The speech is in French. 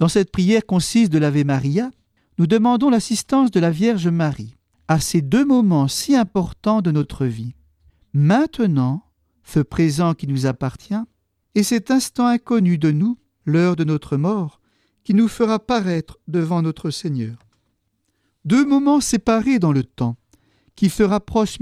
Dans cette prière concise de l'Ave Maria, nous demandons l'assistance de la Vierge Marie à ces deux moments si importants de notre vie. Maintenant, ce présent qui nous appartient, et cet instant inconnu de nous, l'heure de notre mort, qui nous fera paraître devant notre Seigneur. Deux moments séparés dans le temps, qui se rapprochent